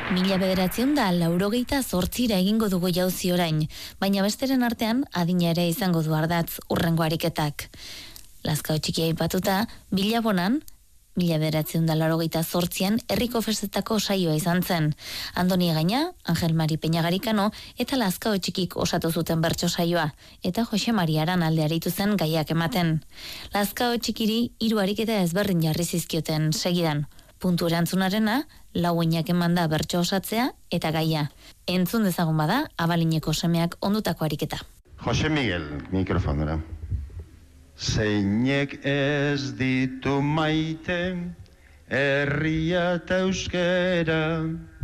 1988 egingo dugu jauzi orain, baina besteren artean adina ere izango du ardatz urrengo ariketak. Lazkao txikia aipatuta, Bilabonan, 1988an herriko festetako saioa izan zen. Andoni Gaina, Angel Mari Peñagarikano eta Lazkao txikik osatu zuten bertso saioa, eta Jose Mari Aranalde aritu zen gaiak ematen. Lazkao txikiri 3 ariketa ezberdin jarri zizkioten segidan. Puntu erantzunarena, lauinak emanda bertso osatzea eta gaia. Entzun dezagun bada, Abalineko semeak ondutako ariketa. Jose Miguel, mikrofonora. Zeinek ez ditu maite, herria eta euskera,